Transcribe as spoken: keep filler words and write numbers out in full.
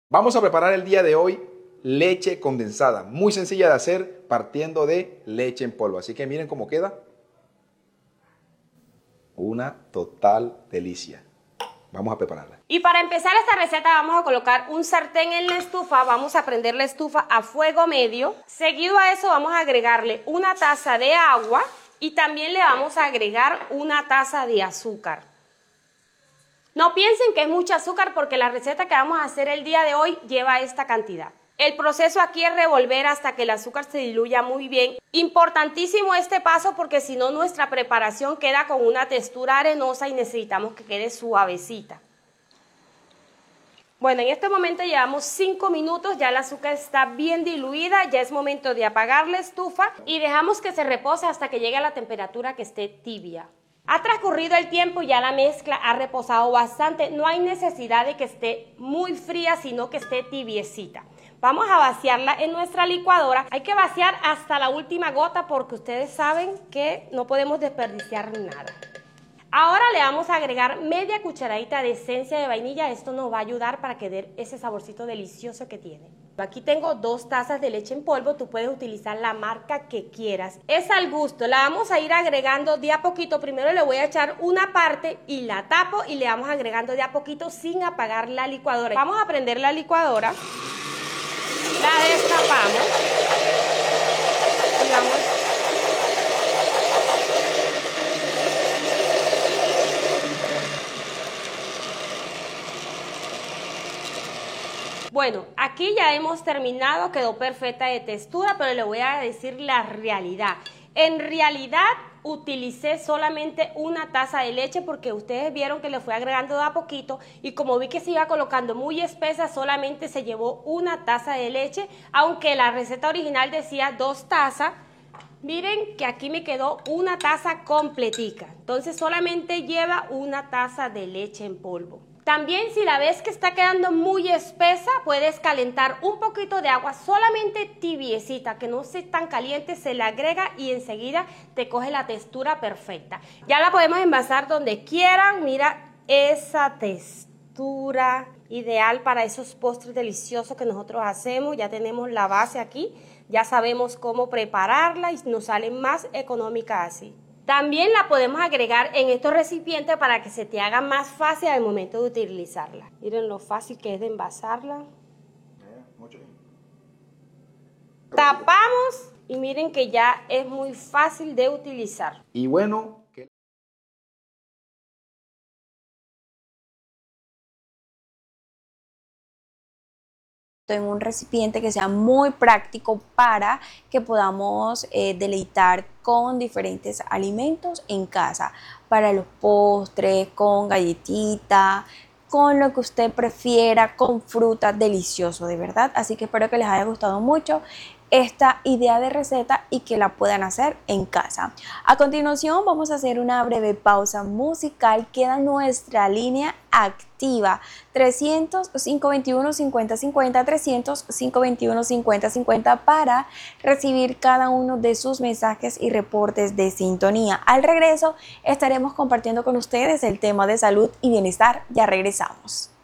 Vamos a preparar el día de hoy leche condensada, muy sencilla de hacer partiendo de leche en polvo. Así que miren cómo queda. Una total delicia. Vamos a prepararla. Y para empezar esta receta vamos a colocar un sartén en la estufa, vamos a prender la estufa a fuego medio. Seguido a eso vamos a agregarle una taza de agua y también le vamos a agregar una taza de azúcar. No piensen que es mucho azúcar porque la receta que vamos a hacer el día de hoy lleva esta cantidad. El proceso aquí es revolver hasta que el azúcar se diluya muy bien. Importantísimo este paso porque si no nuestra preparación queda con una textura arenosa y necesitamos que quede suavecita. Bueno, en este momento llevamos cinco minutos, ya el azúcar está bien diluida, ya es momento de apagar la estufa y dejamos que se repose hasta que llegue a la temperatura que esté tibia. Ha transcurrido el tiempo y ya la mezcla ha reposado bastante, no hay necesidad de que esté muy fría, sino que esté tibiecita. Vamos a vaciarla en nuestra licuadora, hay que vaciar hasta la última gota porque ustedes saben que no podemos desperdiciar nada. Ahora le vamos a agregar media cucharadita de esencia de vainilla, esto nos va a ayudar para que dé ese saborcito delicioso que tiene. Aquí tengo dos tazas de leche en polvo, tú puedes utilizar la marca que quieras. Es al gusto, la vamos a ir agregando de a poquito. Primero le voy a echar una parte y la tapo y le vamos agregando de a poquito sin apagar la licuadora. Vamos a prender la licuadora, la destapamos y vamos Bueno, aquí ya hemos terminado, quedó perfecta de textura, pero le voy a decir la realidad. En realidad utilicé solamente una taza de leche porque ustedes vieron que le fui agregando de a poquito y como vi que se iba colocando muy espesa, solamente se llevó una taza de leche, aunque la receta original decía dos tazas. Miren que aquí me quedó una taza completica, entonces solamente lleva una taza de leche en polvo. También si la ves que está quedando muy espesa, puedes calentar un poquito de agua, solamente tibiecita, que no sea tan caliente, se le agrega y enseguida te coge la textura perfecta. Ya la podemos envasar donde quieran, mira esa textura ideal para esos postres deliciosos que nosotros hacemos. Ya tenemos la base aquí, ya sabemos cómo prepararla y nos sale más económica así. También la podemos agregar en estos recipientes para que se te haga más fácil al momento de utilizarla. Miren lo fácil que es de envasarla. Tapamos y miren que ya es muy fácil de utilizar. Y bueno, que en un recipiente que sea muy práctico para que podamos eh, deleitar con diferentes alimentos en casa, para los postres, con galletita, con lo que usted prefiera, con fruta, delicioso de verdad. Así que espero que les haya gustado mucho esta idea de receta y que la puedan hacer en casa. A continuación vamos a hacer una breve pausa musical. Queda nuestra línea activa trescientos, cinco veintiuno, cincuenta cincuenta, trescientos, cinco veintiuno, cincuenta cincuenta para recibir cada uno de sus mensajes y reportes de sintonía. Al regreso estaremos compartiendo con ustedes el tema de salud y bienestar. Ya regresamos.